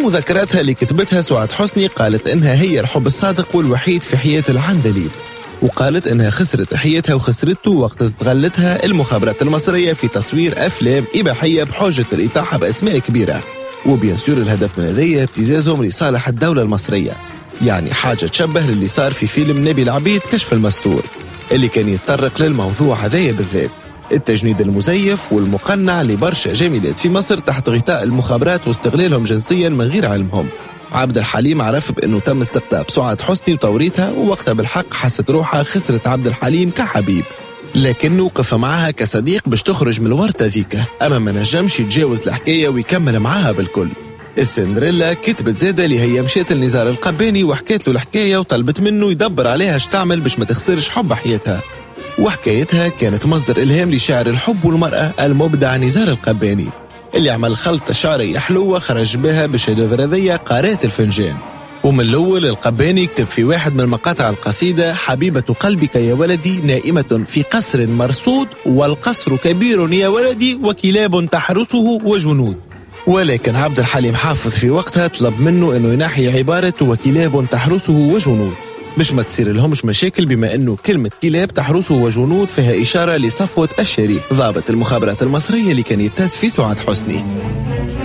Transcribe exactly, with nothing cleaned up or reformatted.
مذكراتها اللي كتبتها سعاد حسني قالت إنها هي الحب الصادق والوحيد في حياة العندليب، وقالت إنها خسرت حياتها وخسرته وقت استغلتها المخابرات المصرية في تصوير أفلام إباحية بحجة الإطاحة بأسماء كبيرة، وبينسور الهدف من هذه ابتزازهم لصالح الدولة المصرية، يعني حاجة تشبه للي صار في فيلم نبي العبيد كشف المستور اللي كان يتطرق للموضوع هذايا بالذات، التجنيد المزيف والمقنع لبرشا جميلات في مصر تحت غطاء المخابرات واستغلالهم جنسيا من غير علمهم. عبد الحليم عرف بأنه تم استقطاب سعاد حسني وتوريتها، ووقتها بالحق حست روحها خسرت عبد الحليم كحبيب، لكنه وقف معها كصديق باش تخرج من الورطة ذيك، أما ما نجمش يتجاوز الحكاية ويكمل معها بالكل. السندريلا كتبت زادة اللي هي مشيت لنزار القباني وحكيت له الحكاية وطلبت منه يدبر عليها اش تعمل باش ما تخسرش حب حياتها، وحكايتها كانت مصدر إلهام لشاعر الحب والمرأة المبدع نزار القباني اللي عمل خلطة شعرية حلوة خرج بها بشيدوفر هذيا قارئة الفنجان. ومن الأول القباني يكتب في واحد من مقاطع القصيدة: حبيبة قلبك يا ولدي نائمة في قصر مرصود، والقصر كبير يا ولدي وكلاب تحرسه وجنود. ولكن عبد الحليم حافظ في وقتها طلب منه أنه ينحي عبارة وكلاب تحرسه وجنود باش ما تصير لهمش مشاكل، بما أنه كلمة كلاب تحرسه وجنود فيها إشارة لصفوة الشريف ضابط المخابرات المصرية اللي كان يبتز في سعاد حسني.